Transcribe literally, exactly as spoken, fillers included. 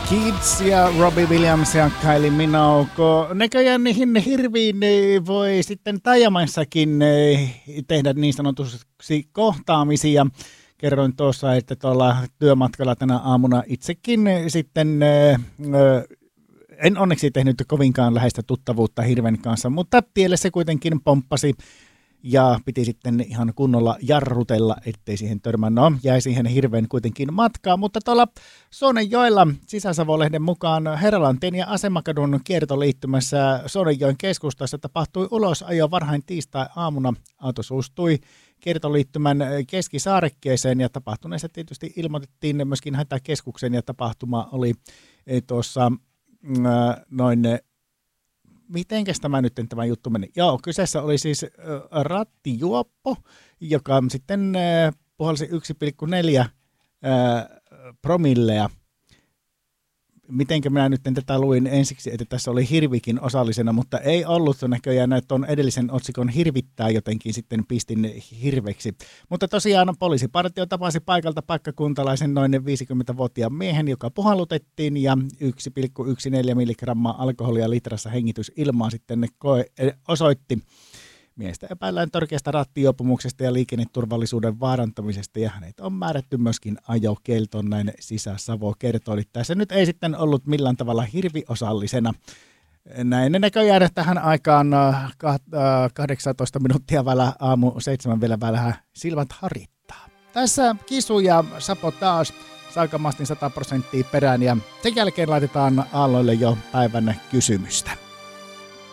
Kids ja Robbie Williams ja Kylie Minogue. Näköjään niihin hirviin voi sitten taajamaissakin tehdä niin sanotusti kohtaamisia. Kerroin tuossa, että tuolla työmatkalla tänä aamuna itsekin sitten en onneksi tehnyt kovinkaan läheistä tuttavuutta hirven kanssa, mutta tielle se kuitenkin pomppasi. Ja piti sitten ihan kunnolla jarrutella, ettei siihen törmännyt. No, jäi siihen hirveän kuitenkin matkaa, mutta tuolla Suonenjoella Sisä-Savo-lehden mukaan Herlantin ja Asemakadun kiertoliittymässä Suonenjoen keskustassa tapahtui ulosajo varhain tiistai-aamuna. Auto suustui kiertoliittymän keskisaarekkeeseen ja tapahtuneessa tietysti ilmoitettiin myöskin hätäkeskuksen ja tapahtuma oli tuossa noin... Mitenkäs tämä nyt tämä juttu meni? Joo, kyseessä oli siis äh, rattijuoppo, joka sitten äh, puhalsi yksi pilkku neljä äh, promillea. Mitenkä minä nyt tätä luin ensiksi, että tässä oli hirvikin osallisena, mutta ei ollut näköjään, että tuon edellisen otsikon hirvittää jotenkin sitten pistin hirveksi. Mutta tosiaan poliisipartio tapasi paikalta paikkakuntalaisen noin viisikymmentävuotiaan miehen, joka puhallutettiin ja yksi pilkku yksitoista milligrammaa alkoholia litrassa hengitysilmaa sitten koe osoitti. Miestä epäillään törkeästä rattijuopumuksesta ja liikenneturvallisuuden vaarantamisesta ja hänet on määrätty myöskin ajokieltoon, näin Sisä-Savo kertoi. Tässä nyt ei sitten ollut millään tavalla hirviosallisena. Näin näköjään tähän aikaan kahdeksantoista minuuttia vielä aamu seitsemän vielä vähän silmät harittaa. Tässä Kisu ja Sabotage Saukamastin sata prosenttia perään ja sen jälkeen laitetaan aalloille jo päivän kysymystä.